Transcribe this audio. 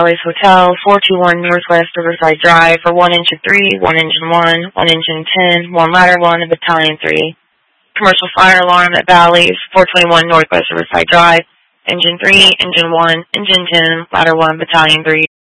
Bally's Hotel, 421 Northwest Riverside Drive for 1 Engine 3, 1 Engine 1, 1 Engine 10, 1 Ladder 1, and Battalion 3. Commercial fire alarm at Bally's, 421 Northwest Riverside Drive, Engine 3, Engine 1, Engine 10, Ladder 1, Battalion 3.